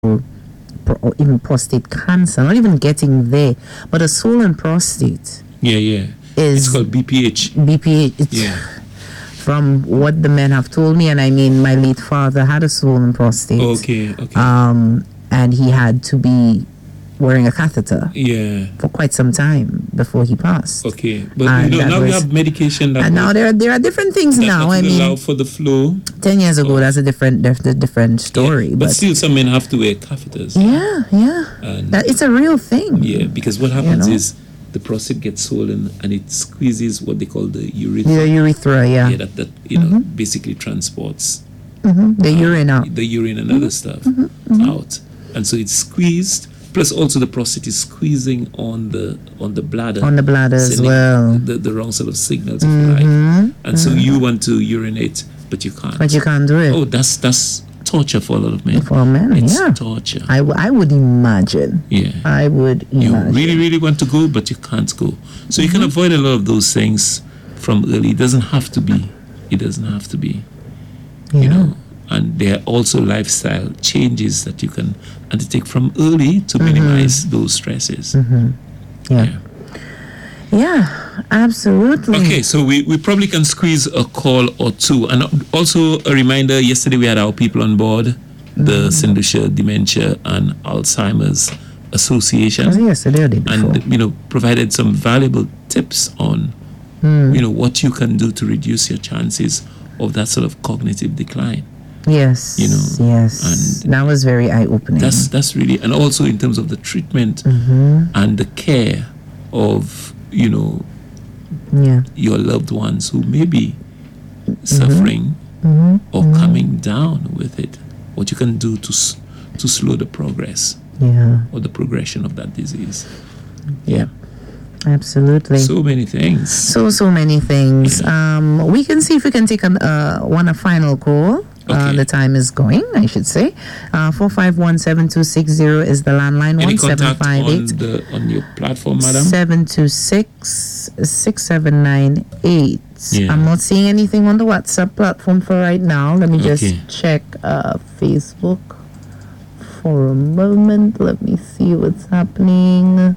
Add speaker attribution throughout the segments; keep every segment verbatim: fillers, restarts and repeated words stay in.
Speaker 1: or even prostate cancer, not even getting there, but a swollen prostate.
Speaker 2: Yeah, yeah.
Speaker 1: Is
Speaker 2: it's called B P H.
Speaker 1: B P H. It's
Speaker 2: yeah.
Speaker 1: From what the men have told me, and I mean, my late father had a swollen prostate.
Speaker 2: Okay, okay.
Speaker 1: Um, and he had to be wearing a catheter.
Speaker 2: Yeah.
Speaker 1: For quite some time before he passed.
Speaker 2: Okay, but and you know, now was, we have medication that.
Speaker 1: And now there are there are different things
Speaker 2: that,
Speaker 1: now.
Speaker 2: That
Speaker 1: I mean,
Speaker 2: allow for the flow.
Speaker 1: Ten years ago, oh. that's a different different, different story.
Speaker 2: Yeah, but, but still, some men have to wear catheters.
Speaker 1: Yeah, yeah. And that it's a real thing.
Speaker 2: Yeah, because what happens
Speaker 1: you know?
Speaker 2: is the prostate gets swollen and it squeezes what they call the urethra.
Speaker 1: The urethra, yeah.
Speaker 2: Yeah, that, that you
Speaker 1: mm-hmm.
Speaker 2: know basically transports
Speaker 1: mm-hmm. the uh, urine out,
Speaker 2: the urine and
Speaker 1: mm-hmm.
Speaker 2: other stuff
Speaker 1: mm-hmm. Mm-hmm.
Speaker 2: out, and so it's squeezed. Plus, also the prostate is squeezing on the on the bladder,
Speaker 1: on the bladder as well.
Speaker 2: The, the wrong sort of signals, if
Speaker 1: mm-hmm.
Speaker 2: you like, and
Speaker 1: mm-hmm.
Speaker 2: so you want to urinate, but you can't.
Speaker 1: But you can't do it.
Speaker 2: Oh, that's that's torture for a lot of men.
Speaker 1: For men,
Speaker 2: it's
Speaker 1: yeah.
Speaker 2: torture.
Speaker 1: I, w- I would imagine.
Speaker 2: Yeah.
Speaker 1: I would imagine.
Speaker 2: You really, really want to go, but you can't go. So mm-hmm. you can avoid a lot of those things from early. It doesn't have to be. It doesn't have to be.
Speaker 1: Yeah.
Speaker 2: You know. And there are also lifestyle changes that you can undertake from early to
Speaker 1: mm-hmm.
Speaker 2: minimize those stresses.
Speaker 1: Mm-hmm. Yeah. yeah. Yeah, absolutely.
Speaker 2: Okay, so we, we probably can squeeze a call or two. And also a reminder, yesterday we had our people on board, mm-hmm. the Saint Lucia Dementia and Alzheimer's Association.
Speaker 1: Was it yesterday or the day before?
Speaker 2: And, you know, provided some valuable tips on, mm. you know, what you can do to reduce your chances of that sort of cognitive decline.
Speaker 1: Yes,
Speaker 2: you know,
Speaker 1: yes, and that was very eye-opening.
Speaker 2: That's that's really, and also in terms of the treatment
Speaker 1: mm-hmm.
Speaker 2: and the care of, you know,
Speaker 1: yeah.
Speaker 2: your loved ones who may be suffering
Speaker 1: mm-hmm.
Speaker 2: or
Speaker 1: mm-hmm.
Speaker 2: coming down with it. What you can do to to slow the progress,
Speaker 1: yeah,
Speaker 2: or the progression of that disease.
Speaker 1: Yeah. Absolutely.
Speaker 2: So many things.
Speaker 1: So, so many things. Yeah. Um, we can see if we can take an, uh, one a final call. Okay. Uh, the time is going, I should say. Uh, four five one, seven two six zero is the landline.
Speaker 2: Any
Speaker 1: one seven five eight
Speaker 2: on, the, on your platform, madam?
Speaker 1: seven two six, six seven nine eight.
Speaker 2: Yeah.
Speaker 1: I'm not seeing anything on the WhatsApp platform for right now. Let me just okay. check uh, Facebook for a moment. Let me see what's happening.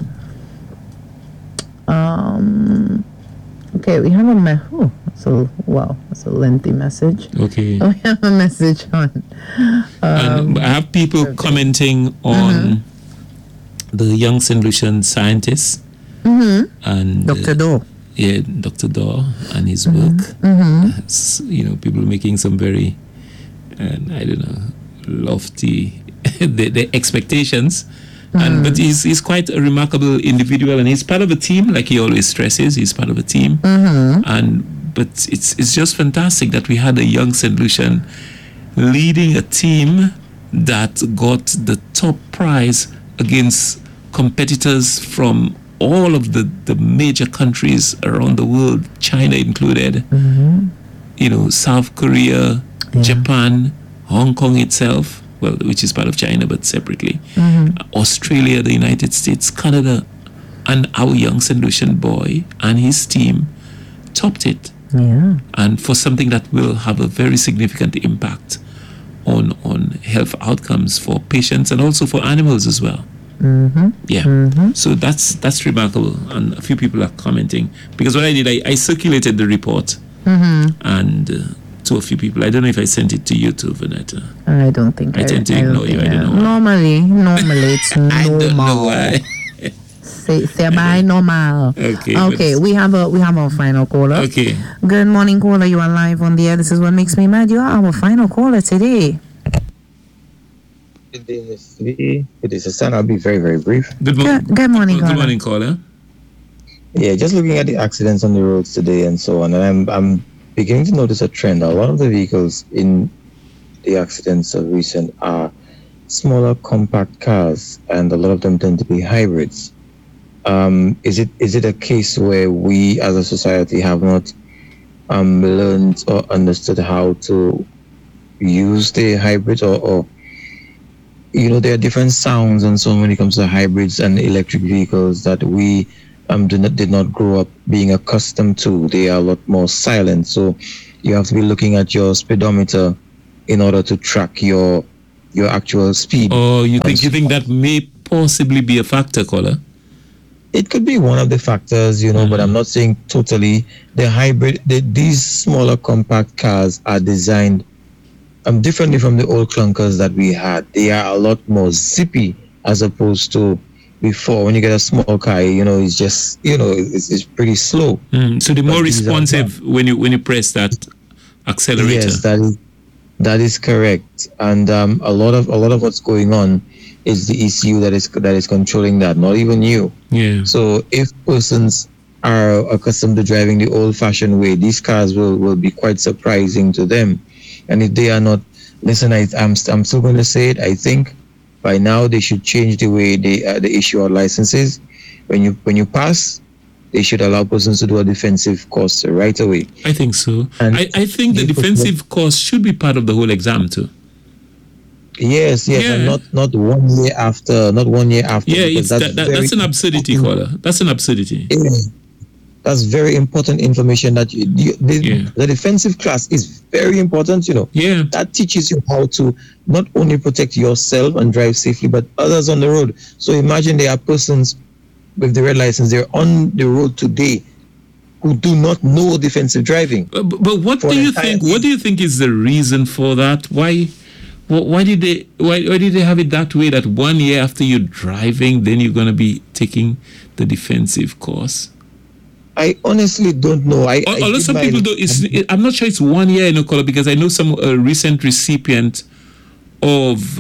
Speaker 1: Um, okay, we have a me- oh, so wow, that's a lengthy message.
Speaker 2: Okay.
Speaker 1: Oh, we have a message on. Um,
Speaker 2: and I have people okay. commenting on mm-hmm. the young Saint Lucian scientists
Speaker 1: mm-hmm.
Speaker 2: and
Speaker 1: Doctor
Speaker 2: Uh,
Speaker 1: Daw.
Speaker 2: Yeah, Doctor Daw and his
Speaker 1: mm-hmm.
Speaker 2: work.
Speaker 1: Mm-hmm.
Speaker 2: You know, people making some very, uh, I don't know, lofty the, the expectations. And, but he's he's quite a remarkable individual, and he's part of a team, like he always stresses. He's part of a team,
Speaker 1: mm-hmm.
Speaker 2: and but it's it's just fantastic that we had a young Saint Lucian leading a team that got the top prize against competitors from all of the, the major countries around the world, China included.
Speaker 1: Mm-hmm.
Speaker 2: You know, South Korea, yeah. Japan, Hong Kong itself. Well, which is part of China, but separately.
Speaker 1: Mm-hmm.
Speaker 2: Australia, the United States, Canada, and our young Saint Lucian boy and his team topped it.
Speaker 1: Yeah.
Speaker 2: And for something that will have a very significant impact on on health outcomes for patients and also for animals as well.
Speaker 1: Mm-hmm.
Speaker 2: Yeah.
Speaker 1: Mm-hmm.
Speaker 2: So that's that's remarkable, and a few people are commenting because what I did, I, I circulated the report,
Speaker 1: mm-hmm.
Speaker 2: and. Uh, to a few people. I don't know if I sent it to you too, Vanetta.
Speaker 1: I don't think
Speaker 2: I, I tend to ignore you. I don't know why.
Speaker 1: Normally, normally it's normal.
Speaker 2: I don't know why.
Speaker 1: say say bye normal.
Speaker 2: Okay.
Speaker 1: Okay, we have a we have our final caller.
Speaker 2: Okay.
Speaker 1: Good morning, caller. You are live on the air. This is what makes me mad. You are our final caller today.
Speaker 3: Good day, Miss V. It is a son. I'll be very, very brief.
Speaker 2: Good morning.
Speaker 1: Good, good morning,
Speaker 2: Good
Speaker 1: caller.
Speaker 2: morning, caller.
Speaker 3: Yeah, just looking at the accidents on the roads today and so on, and I'm I'm beginning to notice a trend. A lot of the vehicles in the accidents of recent are smaller, compact cars, and a lot of them tend to be hybrids. Um, is it is it a case where we as a society have not um, learned or understood how to use the hybrids, or, or you know, there are different sounds and so on when it comes to hybrids and electric vehicles that we Um, did not, did not grow up being accustomed to. They are a lot more silent, so you have to be looking at your speedometer in order to track your your actual speed.
Speaker 2: Oh, you think you think that may possibly be a factor, caller?
Speaker 3: It could be one of the factors, you know, mm-hmm. but I'm not saying totally. The hybrid, the, these smaller compact cars are designed um, differently from the old clunkers that we had. They are a lot more zippy as opposed to before. When you get a small car, you know, it's just, you know, it's, it's pretty slow.
Speaker 2: Mm, so they're more but responsive when you when you press that accelerator.
Speaker 3: Yes, that is that is correct. And um, a lot of a lot of what's going on is the E C U that is that is controlling that, not even you.
Speaker 2: Yeah.
Speaker 3: So if persons are accustomed to driving the old-fashioned way, these cars will, will be quite surprising to them. And if they are not, listen, I, I'm I'm still going to say it. I think by now they should change the way they uh, they issue our licenses. When you when you pass, they should allow persons to do a defensive course right away.
Speaker 2: I think so. And I, I think the defensive course should be part of the whole exam too.
Speaker 3: Yes, yes, yeah. and not not one year after, not one year after.
Speaker 2: Yeah, it's that's, that, that, that's an absurdity, caller. That's an absurdity.
Speaker 3: Yeah. That's very important information. That you, you, the, yeah. the defensive class is very important. You know,
Speaker 2: yeah,
Speaker 3: that teaches you how to not only protect yourself and drive safely, but others on the road. So imagine there are persons with the red license, they're on the road today who do not know defensive driving.
Speaker 2: But, but what do you think? What do you think is the reason for that? Why? Why did they? Why, why did they have it that way? That one year after you're driving, then you're going to be taking the defensive course.
Speaker 3: I honestly don't know. I,
Speaker 2: Although
Speaker 3: I
Speaker 2: some people do. It's, it, I'm not sure it's one year in Okola because I know some uh, recent recipient of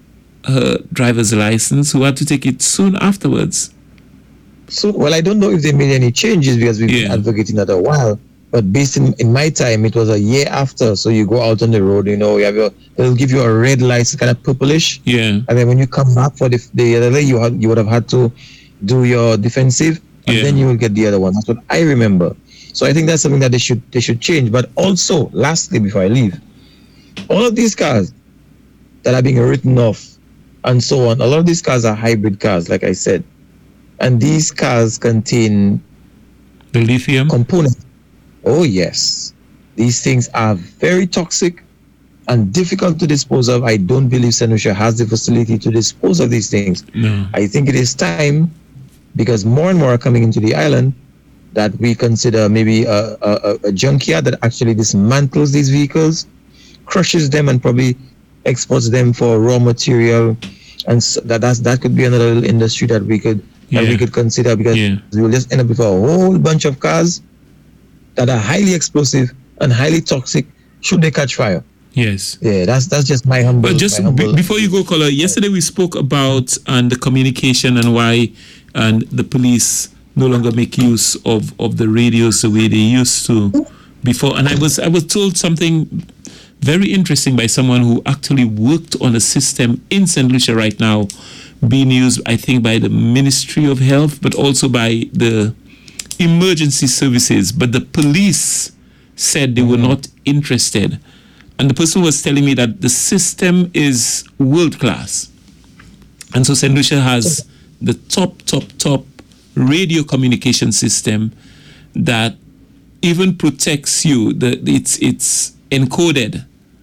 Speaker 2: her driver's license who had to take it soon afterwards.
Speaker 3: So, well, I don't know if they made any changes because we've yeah. been advocating that a while. But based in, in my time, it was a year after. So you go out on the road, you know, you have your, they'll give you a red license, kind of purplish.
Speaker 2: Yeah.
Speaker 3: And then when you come back for the, the other day, you, had, you would have had to do your defensive, and yeah. then you will get the other one. That's what I remember. So I think that's something that they should they should change. But also, lastly, before I leave, all of these cars that are being written off and so on, a lot of these cars are hybrid cars, like I said. And these cars contain
Speaker 2: the lithium
Speaker 3: components. Oh, yes. These things are very toxic and difficult to dispose of. I don't believe Saint Lucia has the facility to dispose of these things.
Speaker 2: No.
Speaker 3: I think it is time, because more and more are coming into the island, that we consider maybe a, a, a junkyard that actually dismantles these vehicles, crushes them, and probably exports them for raw material. And so that that's, that could be another little industry that we could yeah. that we could consider, because yeah. we will just end up with a whole bunch of cars that are highly explosive and highly toxic should they catch fire.
Speaker 2: Yes.
Speaker 3: Yeah, that's that's just my humble.
Speaker 2: But just
Speaker 3: humble,
Speaker 2: b- before you go, caller, yesterday we spoke about and the communication and why and the police no longer make use of, of the radios the way they used to before. And I was I was told something very interesting by someone who actually worked on a system in Saint Lucia right now, being used, I think, by the Ministry of Health, but also by the emergency services, but the police said they were not interested. And the person was telling me that the system is world class. And so Saint Lucia has the top, top, top radio communication system that even protects you. The, it's, it's encoded.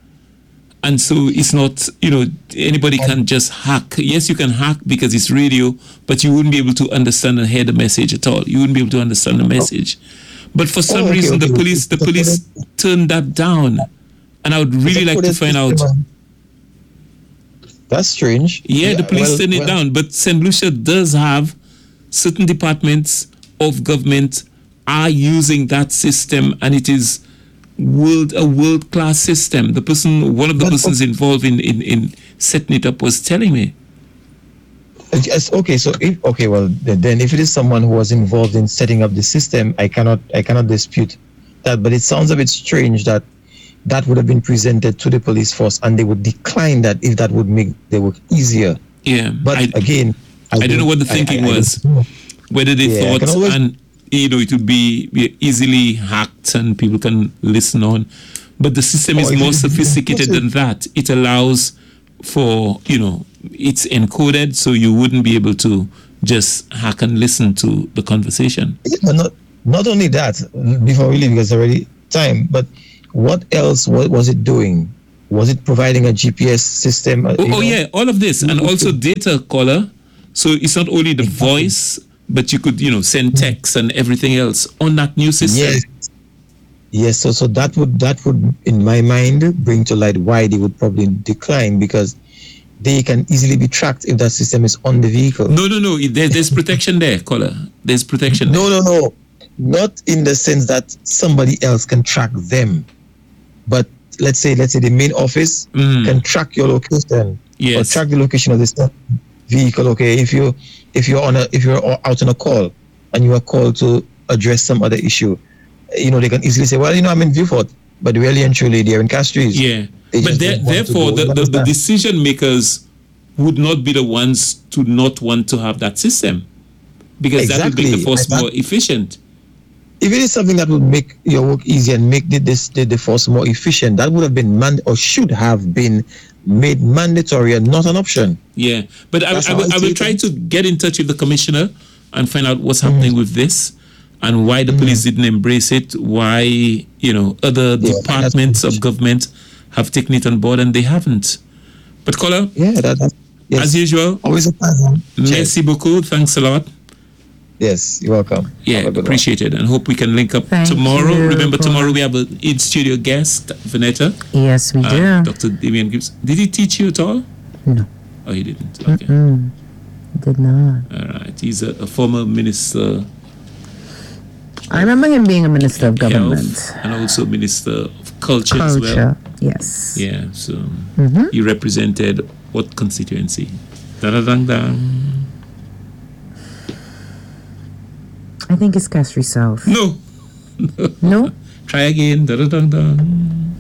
Speaker 2: And so it's not, you know, anybody can just hack. Yes, you can hack because it's radio, but you wouldn't be able to understand and hear the message at all. You wouldn't be able to understand the message. But for some oh, okay, reason, okay, the police okay. the police turned that down. And I would really like to find out.
Speaker 3: That's strange.
Speaker 2: Yeah, yeah the police well, turned it well. down. But Saint Lucia does have certain departments of government are using that system, and it is world a world class system. The person, one of the but, persons involved in, in, in setting it up was telling me.
Speaker 3: Yes, okay, so if okay, well then if it is someone who was involved in setting up the system, I cannot I cannot dispute that. But it sounds a bit strange that that would have been presented to the police force and they would decline that if that would make their work easier.
Speaker 2: Yeah.
Speaker 3: But I, again,
Speaker 2: I, I don't know what the thinking I, I, was. I whether they yeah, thought always, and you know it would be, be easily hacked and people can listen on. But the system oh, is more sophisticated than that. It allows for, you know, it's encoded so you wouldn't be able to just hack and listen to the conversation.
Speaker 3: Yeah, not not only that, before we leave, because it's already time, but what else what was it doing? Was it providing a G P S system?
Speaker 2: Oh, oh yeah, all of this, and also data caller. So it's not only the exactly. voice, but you could, you know, send text and everything else on that new system.
Speaker 3: Yes. Yes. So, so that would that would, in my mind, bring to light why they would probably decline, because they can easily be tracked if that system is on the vehicle.
Speaker 2: No, no, no. There, there's protection there, caller. There's protection.
Speaker 3: No,
Speaker 2: there.
Speaker 3: no, no. Not in the sense that somebody else can track them, but let's say, let's say the main office mm. can track your location,
Speaker 2: yes.
Speaker 3: or track the location of this vehicle. Okay, if you if you're on a if you're out on a call and you are called to address some other issue, you know, they can easily say, well, you know, I'm in Viewfort, but really and truly they're in Castries.
Speaker 2: Yeah, but therefore the, the, the decision makers would not be the ones to not want to have that system, because exactly. that would make the force more efficient.
Speaker 3: If it is something that would make your work easier and make the, this, the, the force more efficient, that would have been man or should have been made mandatory and not an option.
Speaker 2: Yeah, but I, I, will, I will try to get in touch with the commissioner and find out what's happening mm. with this and why the mm. police didn't embrace it, why, you know, other yeah, departments of government have taken it on board and they haven't. But caller,
Speaker 3: yeah, that, that's, yes.
Speaker 2: as usual,
Speaker 3: always a pleasure.
Speaker 2: Merci beaucoup. Thanks a lot.
Speaker 3: Yes, you're welcome.
Speaker 2: Yeah, appreciate one. it, and hope we can link up
Speaker 1: Thank
Speaker 2: tomorrow.
Speaker 1: You,
Speaker 2: Remember, tomorrow we have an in-studio guest, Vanetta.
Speaker 1: Yes, we do.
Speaker 2: Uh, Doctor Damian Gibbs. Did he teach you at all?
Speaker 1: No.
Speaker 2: Oh, he didn't. Okay.
Speaker 1: Mm-mm. Did not.
Speaker 2: All right. He's a, a former minister.
Speaker 1: I remember him being a minister of government.
Speaker 2: Health, and also minister of culture,
Speaker 1: culture
Speaker 2: as well.
Speaker 1: Yes.
Speaker 2: Yeah, so
Speaker 1: mm-hmm.
Speaker 2: he represented what constituency? Da-da-dang-dang.
Speaker 1: I think it's Castries South.
Speaker 2: No.
Speaker 1: No?
Speaker 2: Try again. Da-da-dang-dang.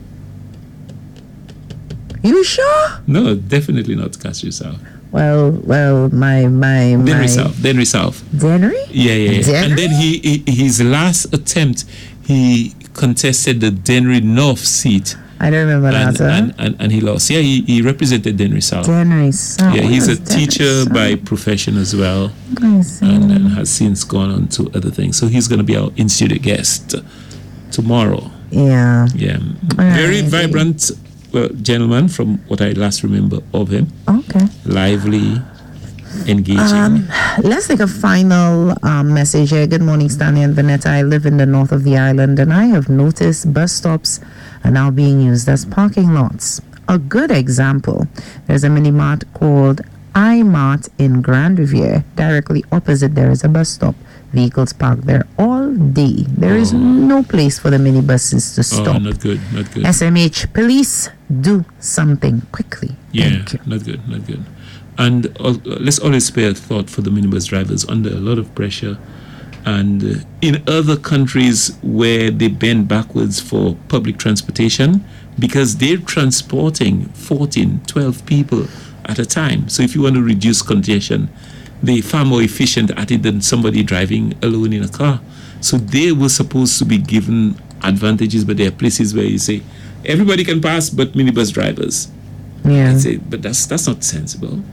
Speaker 1: You sure?
Speaker 2: No, definitely not Castries South.
Speaker 1: Well, well, my, my, my...
Speaker 2: Dennery South. Dennery South.
Speaker 1: Dennery?
Speaker 2: Yeah, yeah, yeah.
Speaker 1: Dennery?
Speaker 2: And then he, he, his last attempt, he contested the Dennery North seat.
Speaker 1: I don't remember
Speaker 2: and,
Speaker 1: that.
Speaker 2: And, and, and he lost. Yeah, he, he represented Dennery South.
Speaker 1: Dennery South.
Speaker 2: Yeah, he's a
Speaker 1: Dennery
Speaker 2: teacher
Speaker 1: South?
Speaker 2: by profession as well.
Speaker 1: I see.
Speaker 2: And, and has since gone on to other things. So he's going to be our in-studio guest tomorrow.
Speaker 1: Yeah.
Speaker 2: Yeah.
Speaker 1: All
Speaker 2: Very
Speaker 1: right.
Speaker 2: vibrant well, gentleman from what I last remember of him.
Speaker 1: Okay.
Speaker 2: Lively, engaging.
Speaker 1: Um, let's take a final um, message here. Good morning, Stanley and Vanetta. I live in the north of the island, and I have noticed bus stops are now being used as parking lots. A good example, there's a mini mart called iMart in Grand Riviere. Directly opposite there is a bus stop. Vehicles park there all day. There oh. is no place for the minibuses to stop.
Speaker 2: Oh, not good, not good.
Speaker 1: S M H police, do something quickly.
Speaker 2: Yeah, not good, not good. And uh, let's always spare a thought for the minibus drivers under a lot of pressure. And uh, in other countries where they bend backwards for public transportation, because they're transporting fourteen, twelve people at a time. So if you want to reduce congestion, they're far more efficient at it than somebody driving alone in a car. So they were supposed to be given advantages, but there are places where you say, everybody can pass but minibus drivers.
Speaker 1: Yeah.
Speaker 2: I say, but that's that's not sensible.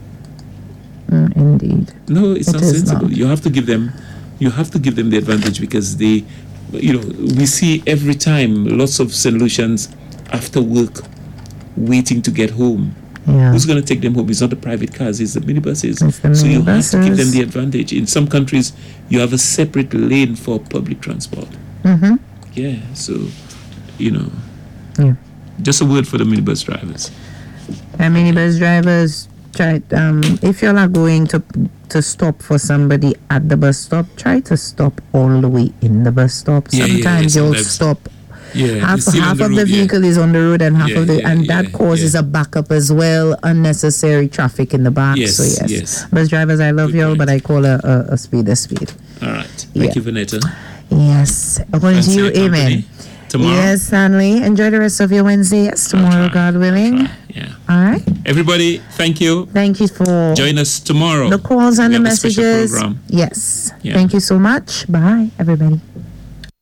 Speaker 1: Mm, indeed.
Speaker 2: No, it's
Speaker 1: it
Speaker 2: not sensible.
Speaker 1: Not.
Speaker 2: You have to give them you have to give them the advantage, because they, you know, we see every time lots of Saint Lucians after work waiting to get home.
Speaker 1: Yeah.
Speaker 2: Who's going to take them home? It's not the private cars, it's the minibuses.
Speaker 1: It's the
Speaker 2: so
Speaker 1: minibuses.
Speaker 2: You have to give them the advantage. In some countries, you have a separate lane for public transport.
Speaker 1: Mm-hmm.
Speaker 2: Yeah, so, you know,
Speaker 1: yeah.
Speaker 2: just a word for the minibus drivers.
Speaker 1: And minibus drivers, try um, if you're not going to to stop for somebody at the bus stop, try to stop all the way in the bus stop.
Speaker 2: Yeah,
Speaker 1: Sometimes
Speaker 2: yeah, yeah,
Speaker 1: you'll
Speaker 2: sometimes.
Speaker 1: stop.
Speaker 2: Yeah,
Speaker 1: half half
Speaker 2: the
Speaker 1: of
Speaker 2: road,
Speaker 1: the vehicle
Speaker 2: yeah.
Speaker 1: is on the road and half
Speaker 2: yeah,
Speaker 1: of the
Speaker 2: yeah,
Speaker 1: and
Speaker 2: yeah,
Speaker 1: that causes
Speaker 2: yeah.
Speaker 1: a backup as well, unnecessary traffic in the back.
Speaker 2: Yes,
Speaker 1: so yes,
Speaker 2: yes.
Speaker 1: bus drivers, I love
Speaker 2: Good
Speaker 1: y'all,
Speaker 2: point.
Speaker 1: but I call a, a, a speed a speed.
Speaker 2: All right. Thank
Speaker 1: Yeah.
Speaker 2: you, Vanetta.
Speaker 1: Yes, according to you, amen.
Speaker 2: Tomorrow.
Speaker 1: Yes, Stanley. Enjoy the rest of your Wednesday. Yes, tomorrow, God willing.
Speaker 2: Yeah.
Speaker 1: All right.
Speaker 2: Everybody, thank you.
Speaker 1: Thank you for
Speaker 2: Join us tomorrow.
Speaker 1: the calls and
Speaker 2: We
Speaker 1: the
Speaker 2: have a special
Speaker 1: messages.
Speaker 2: program.
Speaker 1: Yes.
Speaker 2: Yeah.
Speaker 1: Thank you so much. Bye, everybody.